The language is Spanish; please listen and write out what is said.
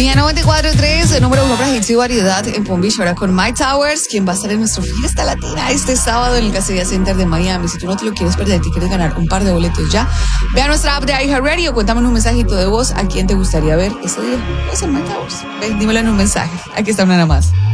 Línea 94.3, número 1 para Hits y Variedad en Palm Beach, ahora con Mike Towers, quien va a estar en nuestra fiesta latina este sábado en el Casella Center de Miami. Si tú no te lo quieres perder y quieres ganar un par de boletos ya, ve a nuestra app de iHeartRadio, cuéntame en un mensajito de voz a quién te gustaría ver ese día. Puede ser Mike Towers. Ven, dímelo en un mensaje. Aquí está una nada más.